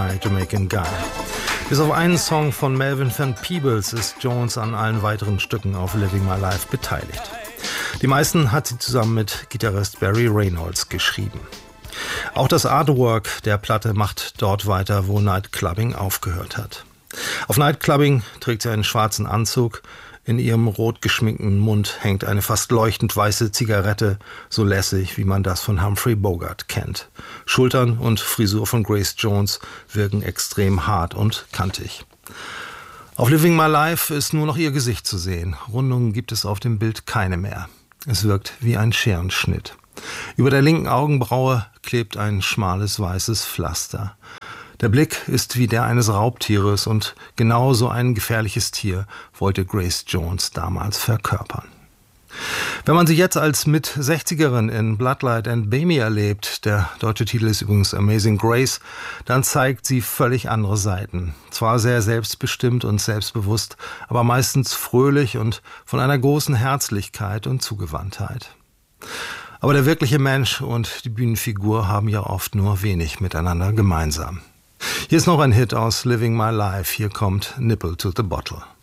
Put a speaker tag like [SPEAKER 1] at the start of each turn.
[SPEAKER 1] My Jamaican Guy. Bis auf einen Song von Melvin Van Peebles ist Jones an allen weiteren Stücken auf Living My Life beteiligt. Die meisten hat sie zusammen mit Gitarrist Barry Reynolds geschrieben. Auch das Artwork der Platte macht dort weiter, wo Nightclubbing aufgehört hat. Auf Nightclubbing trägt sie einen schwarzen Anzug. In ihrem rot geschminkten Mund hängt eine fast leuchtend weiße Zigarette, so lässig, wie man das von Humphrey Bogart kennt. Schultern und Frisur von Grace Jones wirken extrem hart und kantig. Auf Living My Life ist nur noch ihr Gesicht zu sehen. Rundungen gibt es auf dem Bild keine mehr. Es wirkt wie ein Scherenschnitt. Über der linken Augenbraue klebt ein schmales weißes Pflaster. Der Blick ist wie der eines Raubtieres und genau so ein gefährliches Tier wollte Grace Jones damals verkörpern. Wenn man sie jetzt als Mit-60erin in Bloodlight and Bamie erlebt, der deutsche Titel ist übrigens Amazing Grace, dann zeigt sie völlig andere Seiten. Zwar sehr selbstbestimmt und selbstbewusst, aber meistens fröhlich und von einer großen Herzlichkeit und Zugewandtheit. Aber der wirkliche Mensch und die Bühnenfigur haben ja oft nur wenig miteinander gemeinsam. Hier ist noch ein Hit aus Living My Life. Hier kommt Nipple to the Bottle.